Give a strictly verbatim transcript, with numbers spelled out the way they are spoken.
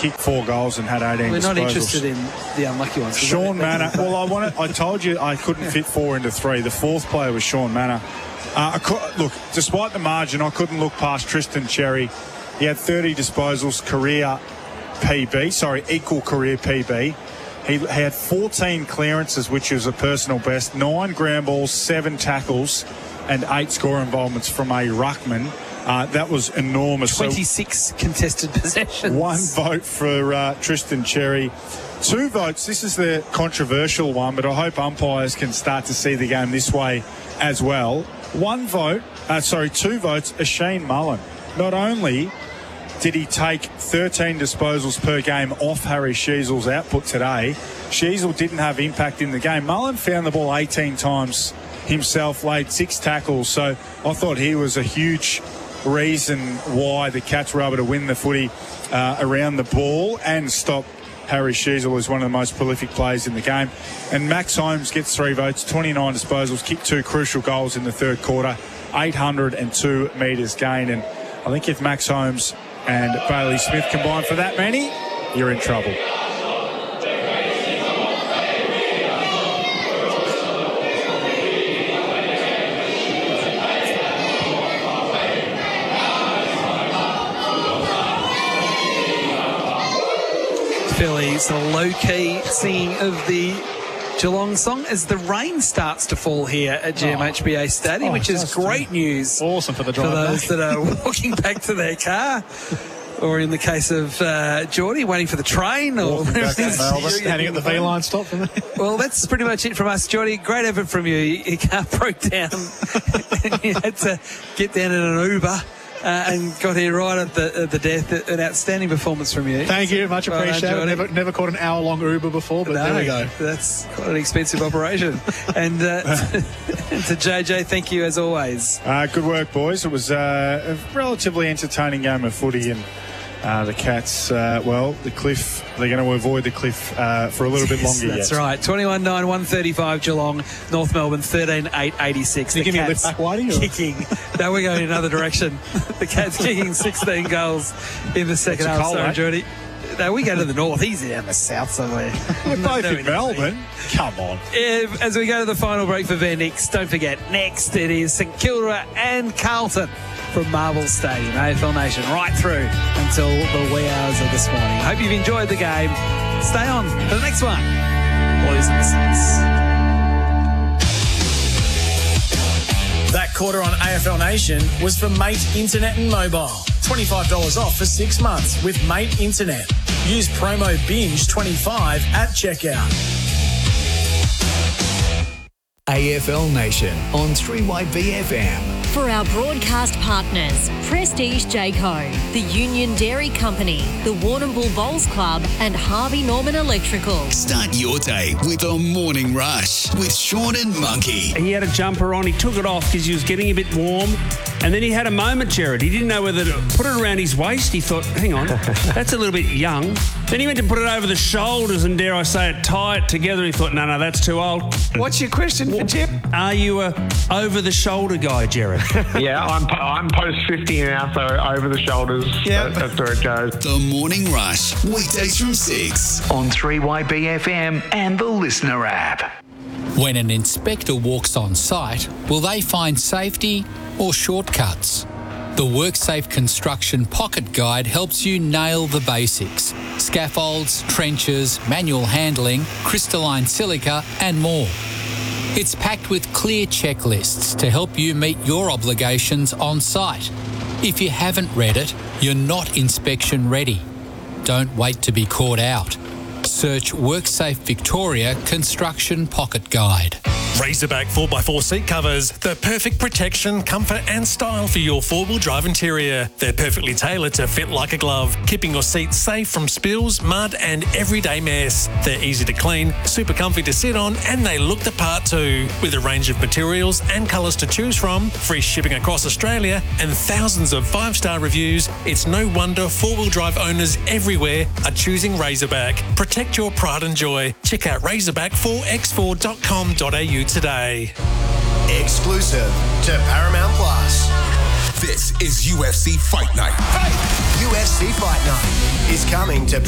kicked four goals and had eighteen We're disposals. not interested in the unlucky ones. Sean Manor. Well, I wanted, I told you I couldn't fit four into three. The fourth player was Sean Manor. Uh, I could, look, despite the margin, I couldn't look past Tristan Cherry. He had thirty disposals, career P B. Sorry, equal career P B. He, he had fourteen clearances, which was a personal best, nine ground balls, seven tackles, and eight score involvements from a ruckman. Uh, that was enormous. twenty-six so contested possessions. One vote for uh, Tristan Cherry. Two votes. This is the controversial one, but I hope umpires can start to see the game this way as well. One vote, uh, sorry, two votes, Shane Mullen. Not only did he take thirteen disposals per game off Harry Sheezel's output today, Sheezel didn't have impact in the game. Mullen found the ball eighteen times himself, laid six tackles, so I thought he was a huge reason why the Cats were able to win the footy uh, around the ball and stop Harry Sheezel, who's one of the most prolific players in the game. And Max Holmes gets three votes, twenty-nine disposals, kicked two crucial goals in the third quarter, eight hundred two metres gained. And I think if Max Holmes and Bailey Smith combine for that many, you're in trouble. Phillies, the low-key singing of the Geelong song as the rain starts to fall here at G M H B A Stadium, oh, which is great news. Awesome for the drive. For those that are walking back to their car. Or in the case of uh, Geordie, waiting for the train. Or heading at the V-line stop. Well, that's pretty much it from us, Geordie. Great effort from you. Your car broke down. You had to get down in an Uber. Uh, and got here right at the, at the death. An outstanding performance from you. Thank you, much appreciated. Well, never, never caught an hour-long Uber before, but no, there we go. That's quite an expensive operation. And uh, to J J, thank you as always. Uh, good work, boys. It was uh, a relatively entertaining game of footy, and uh, the Cats, uh, well, the cliff, they're going to avoid the cliff uh, for a little bit longer yes, that's yet. That's right. twenty-one nine, one thirty-five Geelong, North Melbourne, thirteen eight eighty-six. Can you the give Cats me a lift back, Whitey? Kicking. No, we're going in another direction. The Cats kicking sixteen goals in the second half. Cold, Sorry, mate. Geordie. No, we go to the north. He's down the south somewhere. We're both in Melbourne. Come on. If, as we go to the final break for Van Nix, don't forget, next it is St Kilda and Carlton from Marvel Stadium. A F L Nation right through until the wee hours of this morning. Hope you've enjoyed the game. Stay on for the next one. Blues and the Saints. That quarter on A F L Nation was from Mate Internet and Mobile. twenty-five dollars off for six months with Mate Internet. Use promo binge twenty-five at checkout. A F L Nation on three Y B F M. For our broadcast partners, Prestige Jayco, the Union Dairy Company, the Warrnambool Bowls Club and Harvey Norman Electrical. Start your day with the Morning Rush with Sean and Monkey. He had a jumper on, he took it off because he was getting a bit warm, and then he had a moment, Jared. He didn't know whether to put it around his waist. He thought, hang on, that's a little bit young. Then he went to put it over the shoulders and, dare I say it, tie it together. He thought, no, no, that's too old. What's your question for Jim? Are you a over-the-shoulder guy, Jared? Yeah, I'm I'm post fifty now, so over the shoulders. Yeah, that, that's where it goes. The Morning Rush, weekdays from six on three Y B F M and the Listener app. When an inspector walks on site, will they find safety or shortcuts? The WorkSafe Construction Pocket Guide helps you nail the basics. Scaffolds, trenches, manual handling, crystalline silica and more. It's packed with clear checklists to help you meet your obligations on site. If you haven't read it, you're not inspection ready. Don't wait to be caught out. Search WorkSafe Victoria Construction Pocket Guide. Razorback four by four seat covers, the perfect protection, comfort and style for your four-wheel drive interior. They're perfectly tailored to fit like a glove, keeping your seats safe from spills, mud and everyday mess. They're easy to clean, super comfy to sit on, and they look the part too. With a range of materials and colours to choose from, free shipping across Australia and thousands of five-star reviews, it's no wonder four-wheel drive owners everywhere are choosing Razorback. Protect your pride and joy. Check out razorback four x four dot com dot a u today. Exclusive to Paramount Plus. This is U F C Fight Night. Hey! U F C Fight Night is coming to